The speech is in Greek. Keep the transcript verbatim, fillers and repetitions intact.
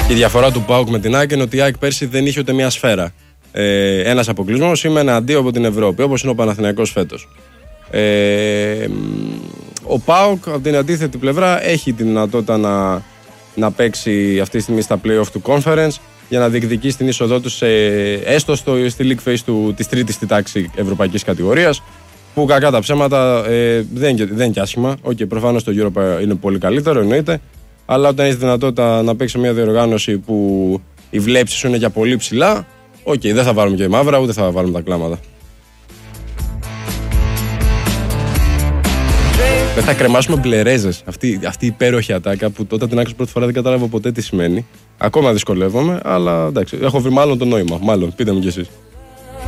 Και η διαφορά του ΠΑΟΚ με την ΑΕΚ είναι ότι η ΑΕΚ πέρσι δεν είχε ούτε μια σφαίρα. Ε, ένας αποκλεισμός σήμαινε αντίο από την Ευρώπη, όπως είναι ο Παναθηναϊκός φέτος. Ε, ο ΠΑΟΚ από την αντίθετη πλευρά έχει τη δυνατότητα να, να παίξει αυτή τη στιγμή στα play-off του Conference για να διεκδικήσει την είσοδό του σε, έστω στο, στη League Phase του, της τρίτης στη τάξη ευρωπαϊκής κατηγορίας, που κακά τα ψέματα ε, δεν, δεν είναι και άσχημα. Okay, προφανώς το Europa είναι πολύ καλύτερο, εννοείται, αλλά όταν έχει δυνατότητα να παίξει μια διοργάνωση που οι βλέψεις σου είναι για πολύ ψηλά, οκ, okay, δεν θα βάλουμε και μαύρα, ούτε θα βάλουμε τα κλάματα. Δεν θα κρεμάσουμε μπλερέζες. Αυτή, αυτή η υπέροχη ατάκα που τότε την άκουσα πρώτη φορά δεν κατάλαβα ποτέ τι σημαίνει. Ακόμα δυσκολεύομαι, αλλά εντάξει, έχω βρει μάλλον το νόημα. Μάλλον, πείτε μου κι εσείς.